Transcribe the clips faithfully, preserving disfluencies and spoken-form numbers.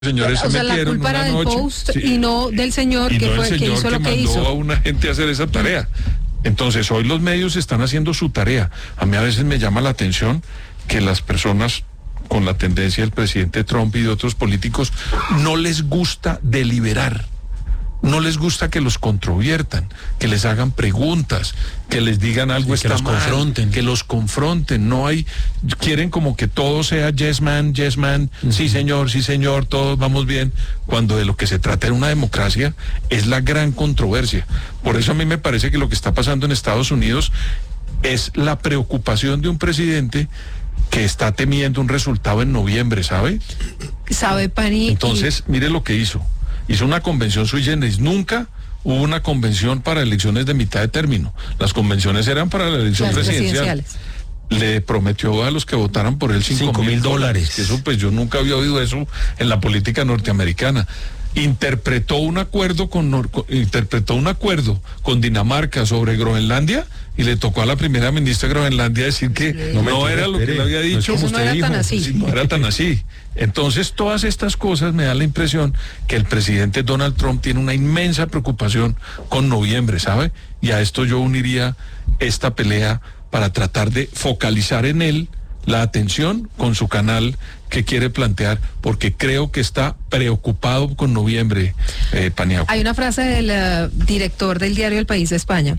Señores, o se sea, metieron la culpa era una del noche, post sí, y no del señor y que no fue el que señor hizo que lo que mandó hizo. a una gente a hacer esa tarea. Entonces, hoy los medios están haciendo su tarea. A mí a veces me llama la atención que las personas con la tendencia del presidente Trump y de otros políticos no les gusta deliberar. No les gusta que los controviertan, que les hagan preguntas, que les digan algo sí, está que los mal, confronten. que los confronten. No hay, quieren como que todo sea yes man, yes man, uh-huh. sí señor, sí señor, todos vamos bien, cuando de lo que se trata en una democracia es la gran controversia. Por eso a mí me parece que lo que está pasando en Estados Unidos es la preocupación de un presidente que está temiendo un resultado en noviembre, ¿sabe? ¿Sabe, Pani? Entonces, mire lo que hizo. Hizo una convención sui generis. Nunca hubo una convención para elecciones de mitad de término. Las convenciones eran para la elección Las presidencial. Le prometió a los que votaran por él cinco mil dólares. Eso pues yo nunca había oído eso en la política norteamericana. Interpretó un acuerdo con, con interpretó un acuerdo con Dinamarca sobre Groenlandia y le tocó a la primera ministra de Groenlandia decir que sí. no, no era lo que le había dicho. No, eso usted no era dijo, tan así. Sí, no era tan así. Entonces, todas estas cosas me da la impresión que el presidente Donald Trump tiene una inmensa preocupación con noviembre, ¿sabe? Y a esto yo uniría esta pelea para tratar de focalizar en él la atención con su canal que quiere plantear, porque creo que está preocupado con noviembre, eh, Paniagua. Hay una frase del uh, director del diario El País de España,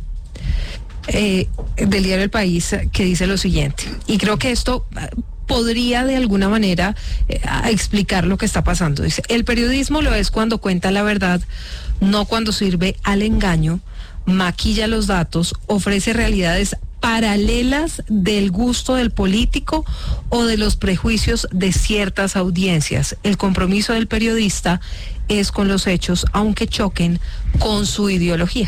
eh, del diario El País, que dice lo siguiente, y creo que esto Uh, podría de alguna manera eh, explicar lo que está pasando. Dice, el periodismo lo es cuando cuenta la verdad, no cuando sirve al engaño, maquilla los datos, ofrece realidades paralelas del gusto del político o de los prejuicios de ciertas audiencias. El compromiso del periodista es con los hechos, aunque choquen con su ideología.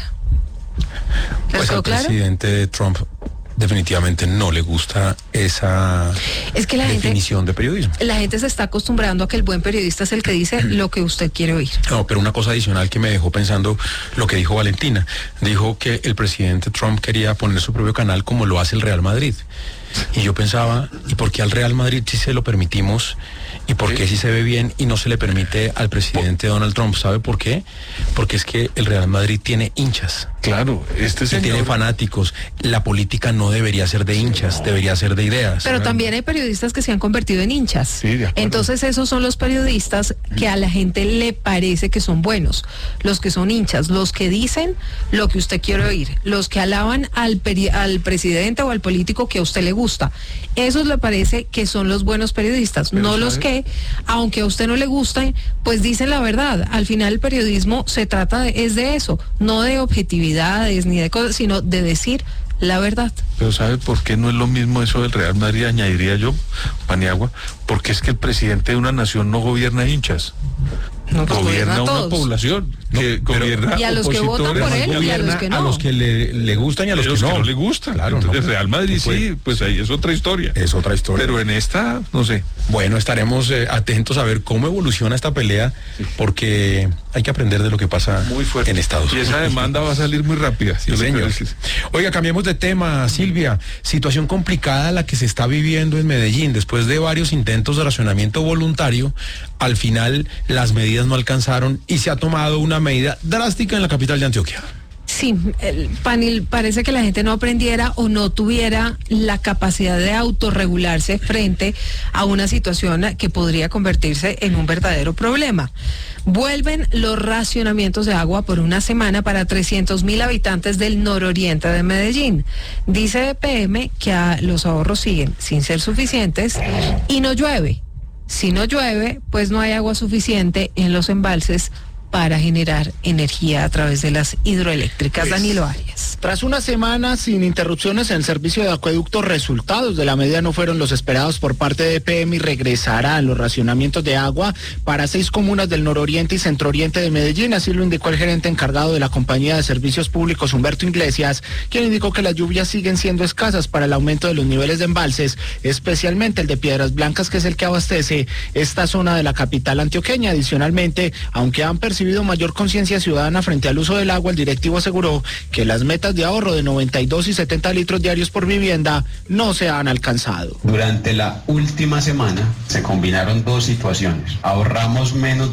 Pues al claro? presidente Trump definitivamente no le gusta esa es que la definición gente, de periodismo. La gente se está acostumbrando a que el buen periodista es el que dice lo que usted quiere oír. No, pero una cosa adicional que me dejó pensando lo que dijo Valentina. Dijo que el presidente Trump quería poner su propio canal como lo hace el Real Madrid. Y yo pensaba, ¿y por qué al Real Madrid sí se lo permitimos? ¿Y por qué sí se ve bien y no se le permite al presidente Donald Trump? ¿Sabe por qué? Porque es que el Real Madrid tiene hinchas. Claro, este señor tiene fanáticos. La política no debería ser de hinchas, no. debería ser de ideas. Pero ¿no? También hay periodistas que se han convertido en hinchas. Sí, de acuerdo. Entonces esos son los periodistas que a la gente le parece que son buenos, los que son hinchas, los que dicen lo que usted quiere oír, los que alaban al, peri- al presidente o al político que a usted le gusta. Esos le parece que son los buenos periodistas, pero no ¿sabe? Los que, aunque a usted no le gusten, pues dicen la verdad. Al final el periodismo se trata de, es de eso, no de objetividad ni de cosas, sino de decir la verdad. Pero ¿sabe por qué no es lo mismo eso del Real Madrid? Añadiría yo, Paniagua, porque es que el presidente de una nación no gobierna hinchas. No, pues gobierna gobierna una población que no, gobierna y a los que votan por él y a los que no. A los que le, le gustan y a los, y a los que, que no. no le gustan. Claro, entonces no, Real Madrid pues, sí, pues ahí es otra historia. Es otra historia. Pero en esta, no sé. Bueno, estaremos eh, atentos a ver cómo evoluciona esta pelea, sí. porque hay que aprender de lo que pasa muy fuerte en Estados Unidos. Y esa demanda va a salir muy rápida. Sí, señor. Oiga, cambiemos de tema, Silvia. Situación complicada la que se está viviendo en Medellín. Después de varios intentos de racionamiento voluntario, al final las medidas no alcanzaron y se ha tomado una medida drástica en la capital de Antioquia. Sí, el panel parece que la gente no aprendiera o no tuviera la capacidad de autorregularse frente a una situación que podría convertirse en un verdadero problema. Vuelven los racionamientos de agua por una semana para trescientos mil habitantes del nororiente de Medellín. Dice E P M que a los ahorros siguen sin ser suficientes y no llueve. Si no llueve, pues no hay agua suficiente en los embalses para generar energía a través de las hidroeléctricas. Pues, Danilo Arias. Tras una semana sin interrupciones en el servicio de acueducto, resultados de la medida no fueron los esperados por parte de E P M y regresarán los racionamientos de agua para seis comunas del nororiente y centrooriente de Medellín. Así lo indicó el gerente encargado de la compañía de servicios públicos, Humberto Iglesias, quien indicó que las lluvias siguen siendo escasas para el aumento de los niveles de embalses, especialmente el de Piedras Blancas, que es el que abastece esta zona de la capital antioqueña. Adicionalmente, aunque han percibido percibido mayor conciencia ciudadana frente al uso del agua, el directivo aseguró que las metas de ahorro de noventa y dos y setenta litros diarios por vivienda no se han alcanzado. Durante la última semana se combinaron dos situaciones. Ahorramos menos